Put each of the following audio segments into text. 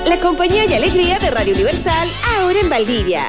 La compañía y alegría de Radio Universal, ahora en Valdivia.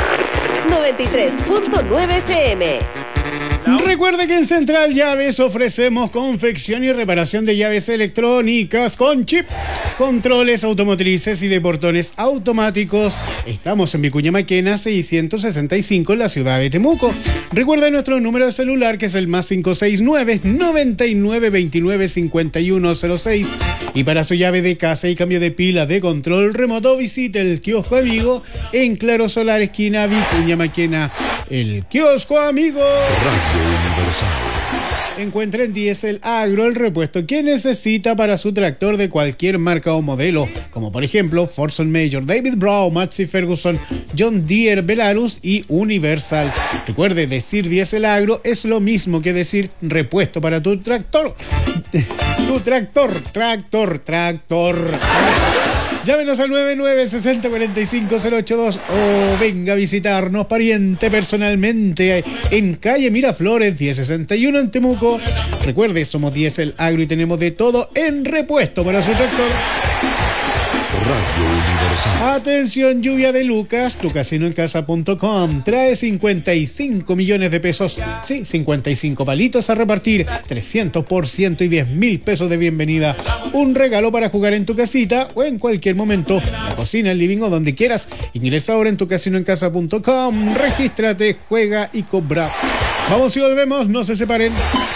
93.9 FM. Recuerde que en Central Llaves ofrecemos confección y reparación de llaves electrónicas con chip, controles automotrices y de portones automáticos. Estamos en Vicuña Maquena 665 en la ciudad de Temuco. Recuerda nuestro número de celular, que es el +569 99 29 5106. Y para su llave de casa y cambio de pila de control remoto, visite el kiosco amigo en Claro Solar, esquina Vicuña Maquena. El kiosco amigo. Radio Universal. Encuentra en Diesel Agro el repuesto que necesita para su tractor de cualquier marca o modelo, como por ejemplo Forson Major, David Brown, Massey Ferguson, John Deere, Belarus y Universal. Recuerde, decir Diesel Agro es lo mismo que decir repuesto para tu tractor. Tu tractor. Llámenos al 996045-082 o venga a visitarnos, pariente, personalmente en calle Miraflores 1061 en Temuco. Recuerde, somos Diesel Agro y tenemos de todo en repuesto para su tractor. Radio Universal. Atención, lluvia de Lucas, tucasinoencasa.com trae 55 millones de pesos. Sí, 55 palitos a repartir, 300% y 10.000 pesos de bienvenida. Un regalo para jugar en tu casita o en cualquier momento, la cocina, el living o donde quieras. Ingresa ahora en tucasinoencasa.com, regístrate, juega y cobra. Vamos y volvemos, no se separen.